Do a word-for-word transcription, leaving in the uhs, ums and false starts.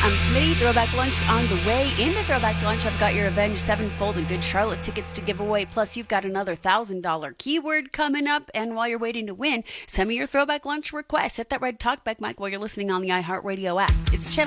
I'm Smitty. Throwback Lunch on the way. In the Throwback Lunch, I've got your Avenged Sevenfold and Good Charlotte tickets to give away. Plus, you've got another one thousand dollars keyword coming up. And while you're waiting to win, send me your Throwback Lunch request. Hit that red talkback mic while you're listening on the iHeartRadio app. It's channel